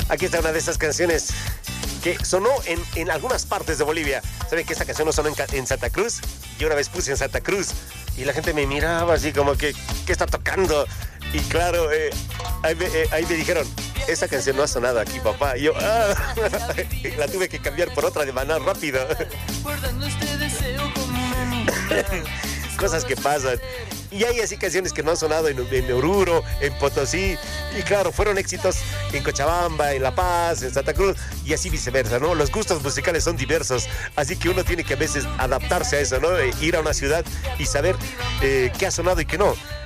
Aquí está una de esas canciones que sonó en algunas partes de Bolivia. ¿Saben que esta canción no sonó en Santa Cruz? Yo una vez puse en Santa Cruz y la gente me miraba así como que, ¿qué está tocando? Y claro, ahí me dijeron, esa canción no ha sonado aquí, papá. Y yo, la tuve que cambiar por otra de manera rápido. Cosas que pasan. Y hay así canciones que no han sonado en Oruro, en Potosí. Y claro, fueron éxitos en Cochabamba, en La Paz, en Santa Cruz. Y así viceversa, ¿no? Los gustos musicales son diversos. Así que uno tiene que a veces adaptarse a eso, ¿no? Ir a una ciudad y saber qué ha sonado y qué no.